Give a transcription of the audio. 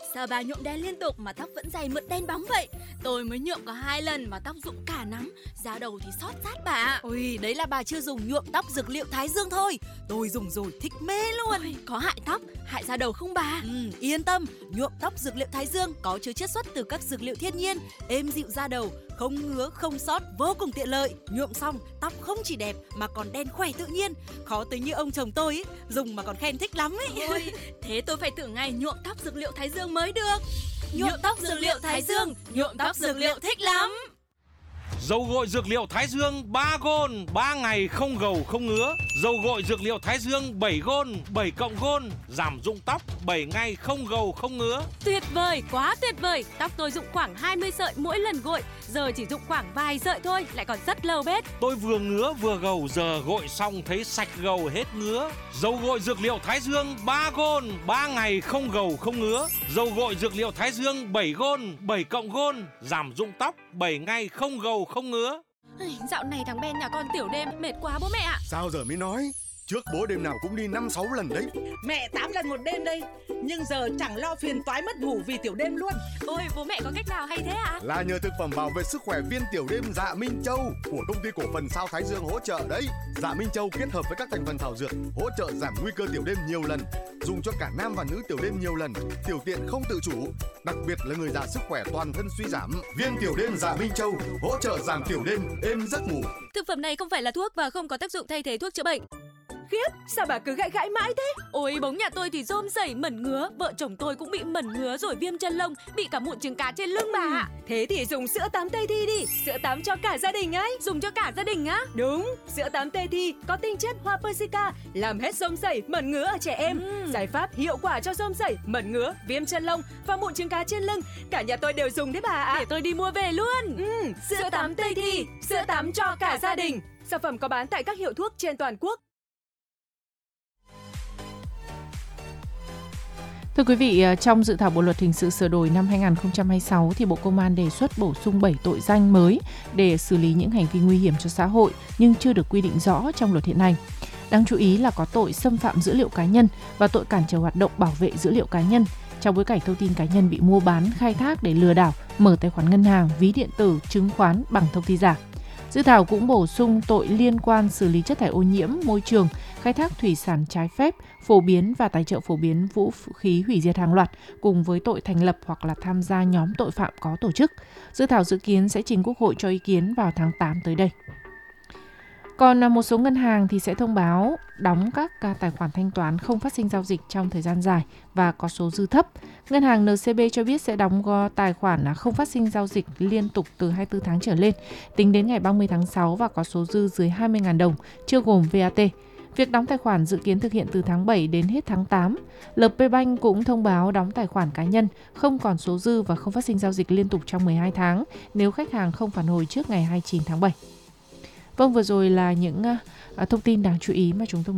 Sao bà nhuộm đen liên tục mà tóc vẫn dày mượt đen bóng vậy? Tôi mới nhuộm có 2 lần mà tóc rụng cả nắm, da đầu thì xót rát bà. Ôi, đấy là bà chưa dùng nhuộm tóc dược liệu Thái Dương thôi. Tôi dùng rồi, thích mê luôn. Ôi, có hại tóc, hại da đầu không bà? Yên tâm, nhuộm tóc dược liệu Thái Dương có chứa chiết xuất từ các dược liệu thiên nhiên, êm dịu da đầu, không ngứa, không xót, vô cùng tiện lợi. Nhuộm xong, tóc không chỉ đẹp mà còn đen khỏe tự nhiên. Khó tới như ông chồng tôi ấy, dùng mà còn khen thích lắm ấy. Ôi, thế tôi phải thử ngay nhuộm tóc dược liệu Thái Dương mới được. Nhuộm tóc dược liệu Thái Dương, nhuộm tóc dược liệu thích lắm. Dầu gội dược liệu Thái Dương 3 gôn, 3 ngày không gầu không ngứa. Dầu gội dược liệu Thái Dương 7 gôn, 7 cộng gôn, giảm rụng tóc 7 ngày không gầu không ngứa. Tuyệt vời, quá tuyệt vời. Tóc tôi rụng khoảng 20 sợi mỗi lần gội, giờ chỉ rụng khoảng vài sợi thôi, lại còn rất lâu bết. Tôi vừa ngứa vừa gầu, giờ gội xong thấy sạch gầu hết ngứa. Dầu gội dược liệu Thái Dương 3 gôn, 3 ngày không gầu không ngứa. Dầu gội dược liệu Thái Dương 7 gôn, 7 cộng gôn, giảm rụng tóc 7 ngày không gầu không ngứa. Dạo này thằng Ben nhà con tiểu đêm mệt quá bố mẹ ạ. Sao giờ mới nói? Trước bố đêm nào cũng đi 5-6 lần đấy. Mẹ 8 lần một đêm đây. Nhưng giờ chẳng lo phiền toái mất ngủ vì tiểu đêm luôn. Ôi, bố mẹ có cách nào hay thế ạ? Là nhờ thực phẩm bảo vệ sức khỏe viên tiểu đêm Dạ Minh Châu của công ty cổ phần Sao Thái Dương hỗ trợ đấy. Dạ Minh Châu kết hợp với các thành phần thảo dược hỗ trợ giảm nguy cơ tiểu đêm nhiều lần, dùng cho cả nam và nữ tiểu đêm nhiều lần, tiểu tiện không tự chủ, đặc biệt là người già sức khỏe toàn thân suy giảm. Viên tiểu đêm Dạ Minh Châu hỗ trợ giảm tiểu đêm, êm giấc ngủ. Thực phẩm này không phải là thuốc và không có tác dụng thay thế thuốc chữa bệnh. Khiếp, sao bà cứ gãi mãi thế? Ôi, bóng nhà tôi thì rôm rẩy mẩn ngứa, vợ chồng tôi cũng bị mẩn ngứa rồi viêm chân lông, bị cả mụn trứng cá trên lưng bà ạ. Thế thì dùng sữa tắm Tây Thi đi, sữa tắm cho cả gia đình ấy. Dùng cho cả gia đình á? Đúng, sữa tắm Tây Thi có tinh chất hoa persica, làm hết rôm rẩy, mẩn ngứa ở trẻ em. Giải pháp hiệu quả cho rôm rẩy, mẩn ngứa, viêm chân lông và mụn trứng cá trên lưng. Cả nhà tôi đều dùng đấy bà ạ. Để tôi đi mua về luôn. Sữa tắm Tây Thi, sữa tắm cho cả gia đình. Sản phẩm có bán tại các hiệu thuốc trên toàn quốc. Thưa quý vị, trong dự thảo Bộ luật hình sự sửa đổi năm 2026 thì Bộ Công an đề xuất bổ sung 7 tội danh mới để xử lý những hành vi nguy hiểm cho xã hội nhưng chưa được quy định rõ trong luật hiện hành. Đáng chú ý là có tội xâm phạm dữ liệu cá nhân và tội cản trở hoạt động bảo vệ dữ liệu cá nhân trong bối cảnh thông tin cá nhân bị mua bán, khai thác để lừa đảo, mở tài khoản ngân hàng, ví điện tử, chứng khoán bằng thông tin giả. Dự thảo cũng bổ sung tội liên quan xử lý chất thải ô nhiễm môi trường, khai thác thủy sản trái phép, phổ biến và tài trợ phổ biến vũ khí hủy diệt hàng loạt cùng với tội thành lập hoặc là tham gia nhóm tội phạm có tổ chức. Dự thảo dự kiến sẽ trình Quốc hội cho ý kiến vào tháng 8 tới đây. Còn một số ngân hàng thì sẽ thông báo đóng các tài khoản thanh toán không phát sinh giao dịch trong thời gian dài và có số dư thấp. Ngân hàng NCB cho biết sẽ đóng tài khoản không phát sinh giao dịch liên tục từ 24 tháng trở lên, tính đến ngày 30 tháng 6 và có số dư dưới 20.000 đồng, chưa gồm VAT. Việc đóng tài khoản dự kiến thực hiện từ tháng 7 đến hết tháng 8. LP Bank cũng thông báo đóng tài khoản cá nhân không còn số dư và không phát sinh giao dịch liên tục trong 12 tháng nếu khách hàng không phản hồi trước ngày 29 tháng 7. Vâng, vừa rồi là những thông tin đáng chú ý mà chúng tôi